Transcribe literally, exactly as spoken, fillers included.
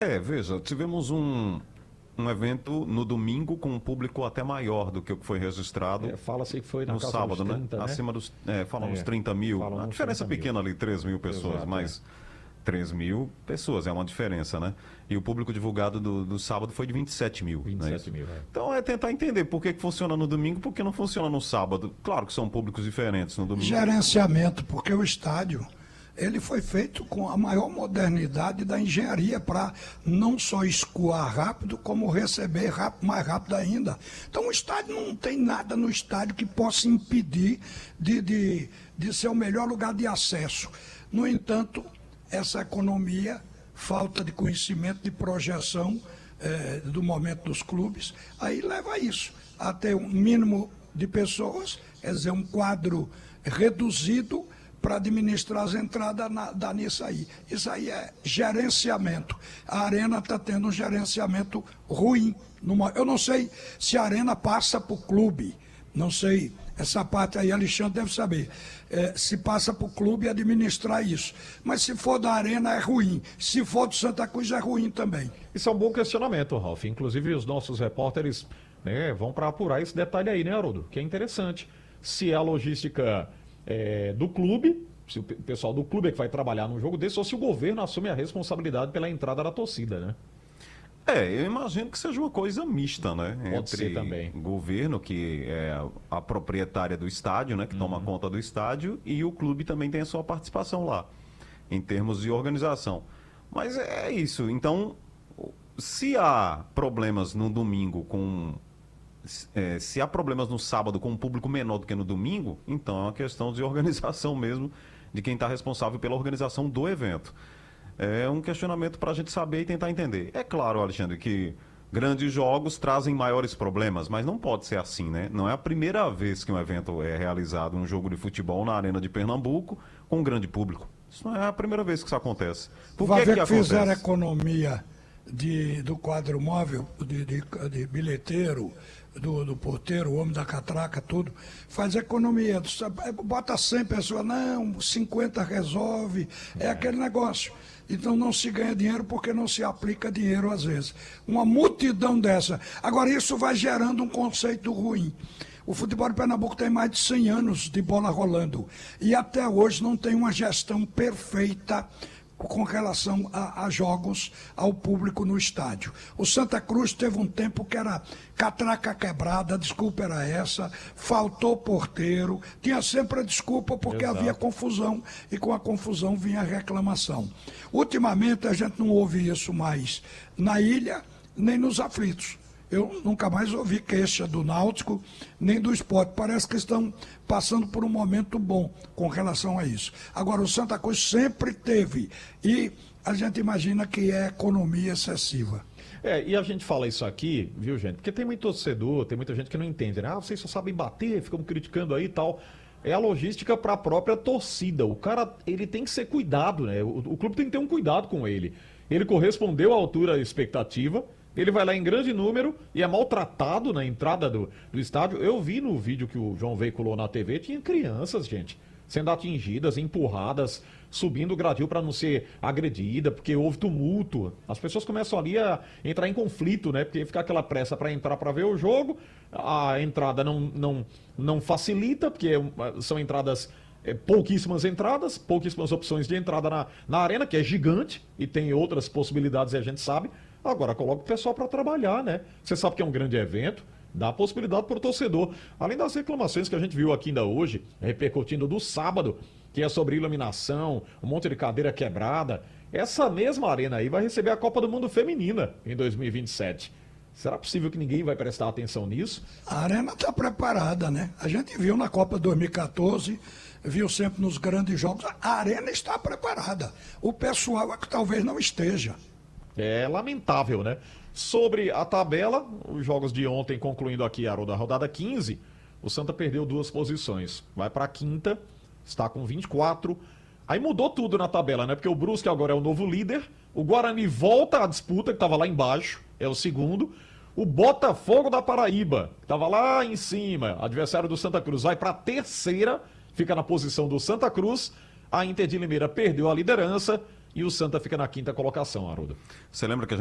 É, veja, tivemos um, um evento no domingo com um público até maior do que o que foi registrado É, fala-se que foi na no casa dos sábado, né? trinta, né? Acima dos, é, falam uns É, trinta mil. falam A uns diferença trinta mil. pequena ali, três mil pessoas, Exato, é. mas três mil pessoas é uma diferença, né? E o público divulgado do, do sábado foi de vinte e sete mil, vinte e não é sete isso? mil, é. Então é tentar entender por que, que funciona no domingo e por que não funciona no sábado. Claro que são públicos diferentes. No domingo Gerenciamento, porque o estádio ele foi feito com a maior modernidade da engenharia para não só escoar rápido, como receber rápido, mais rápido ainda. Então o estádio não tem nada no estádio que possa impedir de, de, de ser o melhor lugar de acesso. No entanto, essa economia, falta de conhecimento, de projeção eh, do momento dos clubes, aí leva a isso, a ter um mínimo de pessoas, quer dizer, um quadro reduzido para administrar as entradas na, dá nisso aí. Isso aí é gerenciamento. A Arena está tendo um gerenciamento ruim. Numa, eu não sei se a Arena passa para o clube, não sei, essa parte aí Alexandre deve saber, é, se passa para o clube administrar isso. Mas se for da Arena é ruim, se for do Santa Cruz é ruim também. Isso é um bom questionamento, Ralf. Inclusive os nossos repórteres, né, vão para apurar esse detalhe aí, né, Haroldo? Que é interessante. Se é a logística é, do clube, se o pessoal do clube é que vai trabalhar num jogo desse, ou se o governo assume a responsabilidade pela entrada da torcida, né? É, eu imagino que seja uma coisa mista, né? Pode Entre ser também. o governo, que é a a proprietária do estádio, né? Que toma conta do estádio, e o clube também tem a sua participação lá, em termos de organização. Mas é isso. Então, se há problemas no domingo com. É, se há problemas no sábado com um público menor do que no domingo, então é uma questão de organização mesmo, de quem está responsável pela organização do evento. É um questionamento para a gente saber e tentar entender. É claro, Alexandre, que grandes jogos trazem maiores problemas, mas não pode ser assim, né? Não é a primeira vez que um evento é realizado, um jogo de futebol na Arena de Pernambuco, com um grande público. Isso não é a primeira vez que isso acontece. Por Vai que ver que que fizeram acontece? economia de, do quadro móvel, de, de, de bilheteiro, do, do porteiro, o homem da catraca, tudo. Faz economia. Bota cem pessoas, não, cinquenta resolve. É, é aquele negócio. Então não se ganha dinheiro porque não se aplica dinheiro às vezes. Uma multidão dessa. Agora isso vai gerando um conceito ruim. O futebol de Pernambuco tem mais de cem anos de bola rolando. E até hoje não tem uma gestão perfeita com relação a, a jogos, ao público no estádio. O Santa Cruz teve um tempo que era catraca quebrada, a desculpa era essa, faltou porteiro, tinha sempre a desculpa porque Exato. havia confusão e com a confusão vinha a reclamação. Ultimamente a gente não ouve isso mais na ilha, nem nos aflitos. Eu nunca mais ouvi queixa do Náutico, nem do Sport. Parece que estão passando por um momento bom com relação a isso. Agora, o Santa Cruz sempre teve, e a gente imagina que é economia excessiva. É, e a gente fala isso aqui, viu, gente? Porque tem muito torcedor, tem muita gente que não entende, né? Ah, vocês só sabem bater, ficam criticando aí e tal. É a logística para a própria torcida. O cara, ele tem que ser cuidado, né? O, o clube tem que ter um cuidado com ele. Ele correspondeu à altura da expectativa. Ele vai lá em grande número e é maltratado na entrada do, do estádio. Eu vi no vídeo que o João veiculou na T V, tinha crianças, gente, sendo atingidas, empurradas, subindo o gradil para não ser agredida, porque houve tumulto. As pessoas começam ali a entrar em conflito, né? Porque fica aquela pressa para entrar para ver o jogo, a entrada não, não, não facilita, porque são entradas... É, pouquíssimas entradas, pouquíssimas opções de entrada na, na arena, que é gigante e tem outras possibilidades, e a gente sabe. Agora coloca o pessoal para trabalhar, né? Você sabe que é um grande evento, dá a possibilidade para o torcedor. Além das reclamações que a gente viu aqui ainda hoje, repercutindo do sábado, que é sobre iluminação, um monte de cadeira quebrada. Essa mesma arena aí vai receber a Copa do Mundo Feminina em dois mil e vinte e sete. Será possível que ninguém vai prestar atenção nisso? A Arena está preparada, né? A gente viu na Copa dois mil e quatorze, viu sempre nos grandes jogos. A Arena está preparada. O pessoal é que talvez não esteja. É lamentável, né? Sobre a tabela, os jogos de ontem, concluindo aqui a rodada quinze, o Santa perdeu duas posições. Vai para a quinta, está com vinte e quatro. Aí mudou tudo na tabela, né? Porque o Brusque agora é o novo líder. O Guarani volta à disputa, que estava lá embaixo, é o segundo. O Botafogo da Paraíba, que estava lá em cima, adversário do Santa Cruz, vai para a terceira, fica na posição do Santa Cruz. A Inter de Limeira perdeu a liderança e o Santa fica na quinta colocação, Haroldo. Você lembra que a